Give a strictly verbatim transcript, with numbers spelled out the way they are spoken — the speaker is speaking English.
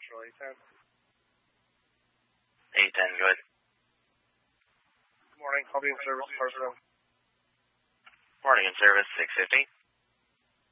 Central, eight ten. eight ten, go ahead. Good morning. I'll be in service, Parsonal. Morning in service, six fifty.